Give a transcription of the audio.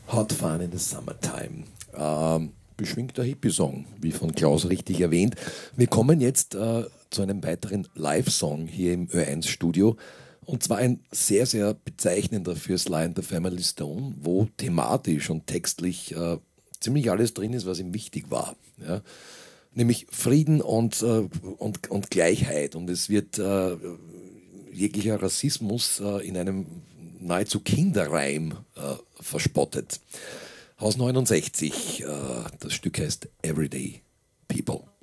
Hot Fun in the Summertime. Beschwingter Hippie-Song, wie von Klaus richtig erwähnt. Wir kommen jetzt zu einem weiteren Live-Song hier im Ö1-Studio. Und zwar ein sehr, sehr bezeichnender für Sly and the Family Stone, wo thematisch und textlich ziemlich alles drin ist, was ihm wichtig war. Ja? Nämlich Frieden und Gleichheit. Und es wird jeglicher Rassismus in einem nahezu Kinderreim verspottet. Haus 69, das Stück heißt Everyday People.